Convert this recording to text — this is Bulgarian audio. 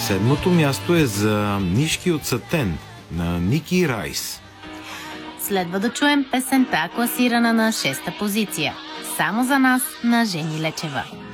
Седмото място е за Нишки от Сатен на Ники Райс. Следва да чуем песента, класирана на 6-та позиция. Само за нас на Жени Лечева.